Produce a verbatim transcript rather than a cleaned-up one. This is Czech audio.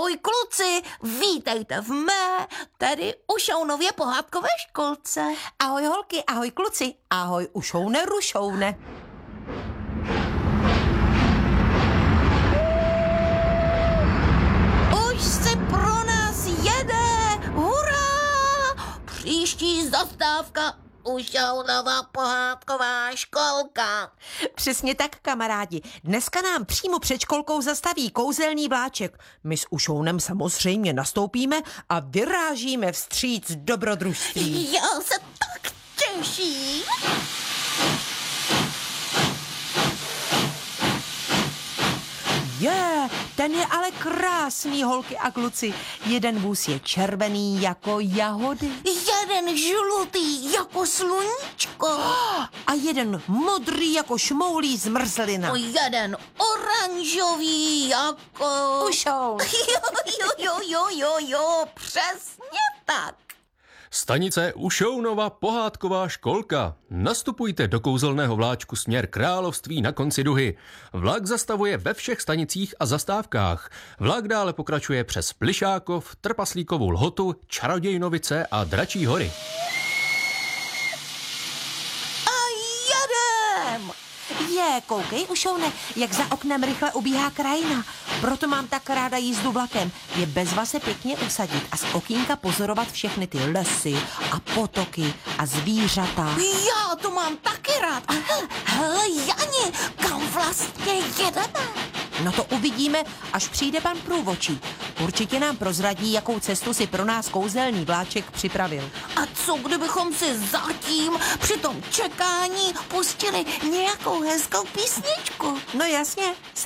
Ahoj kluci, vítejte v mé, tedy Ušounově pohádkové školce. Ahoj holky, ahoj kluci, ahoj Ušoune Rušoune. Už si pro nás jede, hurá! Příští zastávka Ušounova pohádková školka. Přesně tak, kamarádi. Dneska nám přímo před školkou zastaví kouzelný vláček. My s Ušounem samozřejmě nastoupíme a vyrážíme vstříc dobrodružství. Já se tak těším. Je, yeah, ten je ale krásný, holky a kluci. Jeden vůz je červený jako jahody. Jeden žlutý jako sluníčko. A jeden modrý jako šmoulí zmrzlina. A jeden oranžový jako... Ušoun. Jo, jo, jo, jo, jo, jo, přesně tak. Stanice Ušounova pohádková školka. Nastupujte do kouzelného vláčku směr království na konci duhy. Vlak zastavuje ve všech stanicích a zastávkách. Vlak dále pokračuje přes Plišákov, Trpaslíkovu Lhotu, Čarodějnovice a Dračí hory. A jedem! Je, koukej, Ušoune, jak za oknem rychle ubíhá krajina. Proto mám tak ráda jízdu vlakem. Je bezva se pěkně usadit a z okýnka pozorovat všechny ty lesy a potoky a zvířata. Já to mám taky rád. A hele, hele, Jani, kam vlastně jedeme? No to uvidíme, až přijde pan průvodčí. Určitě nám prozradí, jakou cestu si pro nás kouzelný vláček připravil. A co kdybychom si zatím při tom čekání pustili nějakou hezkou písničku? No jasně,